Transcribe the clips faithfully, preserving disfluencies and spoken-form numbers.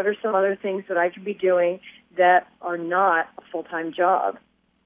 what are some other things that I could be doing that are not a full-time job.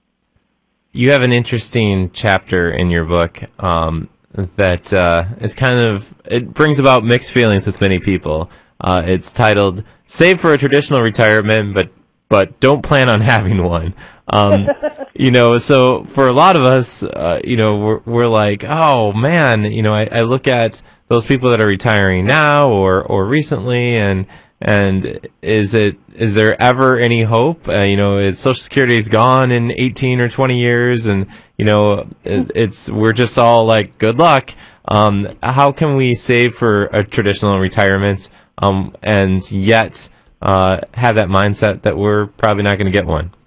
You have an interesting chapter in your book um, that uh, is kind of, it brings about mixed feelings with many people. Uh, it's titled, Save for a Traditional Retirement, but but don't plan on having one. Um, you know, so for a lot of us, uh, you know, we're, we're like, oh man, you know, I, I look at those people that are retiring now or, or recently, and and is it is there ever any hope? Uh, you know, is Social Security is gone in eighteen or twenty years, and you know, it, it's we're just all like, good luck. Um, how can we save for a traditional retirement, um, and yet uh, have that mindset that we're probably not going to get one?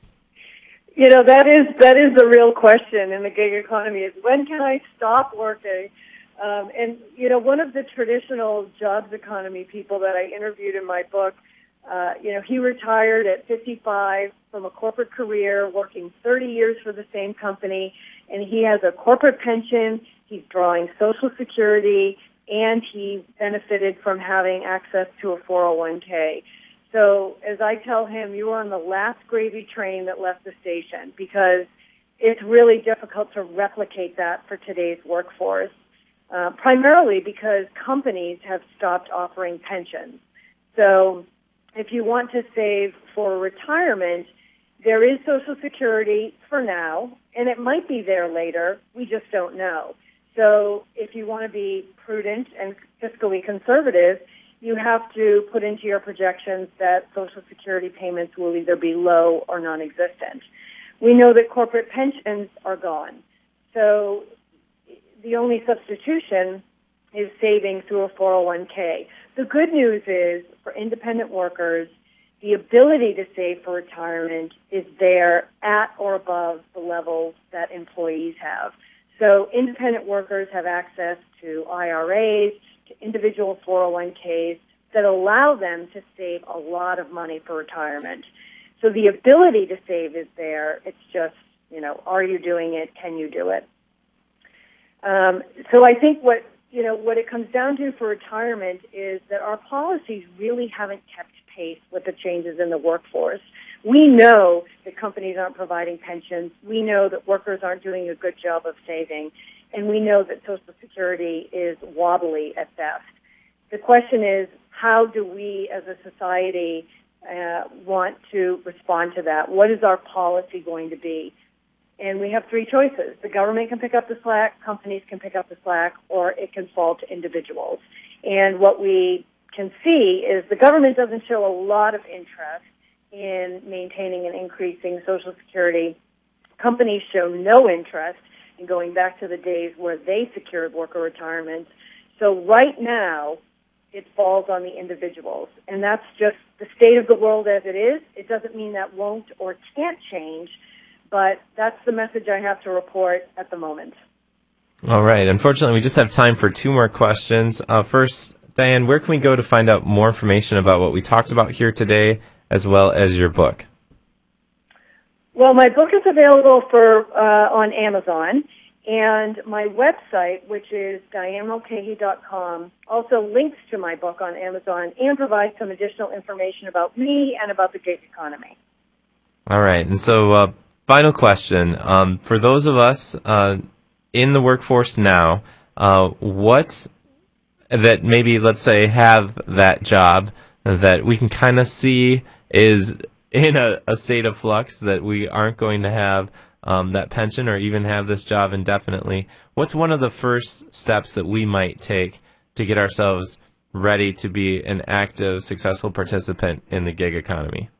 You know, that is that is the real question in the gig economy, is when can I stop working? Um, and, you know, one of the traditional jobs economy people that I interviewed in my book, uh, you know, he retired at fifty-five from a corporate career, working thirty years for the same company, and he has a corporate pension, he's drawing Social Security, and he benefited from having access to a four oh one k. So as I tell him, you are on the last gravy train that left the station, because it's really difficult to replicate that for today's workforce, uh, primarily because companies have stopped offering pensions. So if you want to save for retirement, there is Social Security for now, and it might be there later. We just don't know. So if you want to be prudent and fiscally conservative, you have to put into your projections that Social Security payments will either be low or non-existent. We know that corporate pensions are gone. So the only substitution is saving through a four oh one k. The good news is, for independent workers, the ability to save for retirement is there at or above the levels that employees have. So independent workers have access to I R As, to individual four oh one k's that allow them to save a lot of money for retirement. So the ability to save is there. It's just, you know, are you doing it? Can you do it? Um, so I think what, you know, what it comes down to for retirement is that our policies really haven't kept pace with the changes in the workforce. We know that companies aren't providing pensions. We know that workers aren't doing a good job of saving. And we know that Social Security is wobbly at best. The question is, how do we as a society uh, want to respond to that? What is our policy going to be? And we have three choices. The government can pick up the slack, companies can pick up the slack, or it can fall to individuals. And what we can see is the government doesn't show a lot of interest in maintaining and increasing Social Security. Companies show no interest in going back to the days where they secured worker retirement. So right now, it falls on the individuals. And that's just the state of the world as it is. It doesn't mean that won't or can't change, but that's the message I have to report at the moment. All right. Unfortunately, we just have time for two more questions. Uh, first, Diane, where can we go to find out more information about what we talked about here today, as well as your book? Well, my book is available for uh, on Amazon, and my website, which is diane mulcahy dot com, also links to my book on Amazon and provides some additional information about me and about the gig economy. All right. And so, uh, final question. Um, for those of us uh, in the workforce now, uh, what that maybe, let's say, have that job that we can kind of see is in a, a state of flux, that we aren't going to have um, that pension or even have this job indefinitely, what's one of the first steps that we might take to get ourselves ready to be an active, successful participant in the gig economy?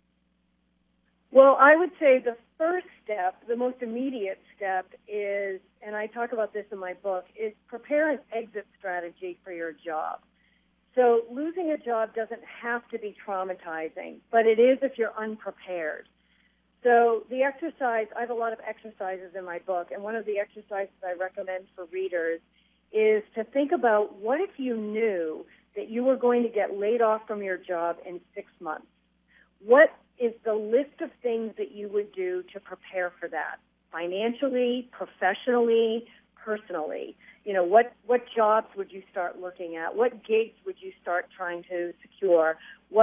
Well, I would say the first step, the most immediate step is, and I talk about this in my book, is prepare an exit strategy for your job. So losing a job doesn't have to be traumatizing, but it is if you're unprepared. So the exercise, I have a lot of exercises in my book, and one of the exercises I recommend for readers is to think about, what if you knew that you were going to get laid off from your job in six months? What is the list of things that you would do to prepare for that, financially, professionally, personally? You know, what, what jobs would you start looking at? What gigs would you start trying to secure?